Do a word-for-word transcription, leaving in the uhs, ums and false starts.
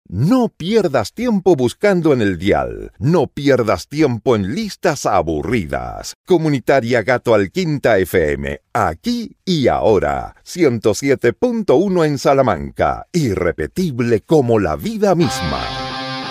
No pierdas tiempo buscando en el dial. No pierdas tiempo en listas aburridas. Comunitaria Gato Alquinta F M. Aquí y ahora. ciento siete punto uno en Salamanca. Irrepetible como la vida misma.